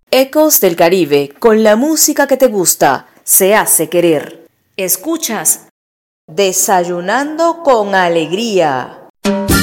Ecos del Caribe, con la música que te gusta, se hace querer. Escuchas Desayunando con Alegría.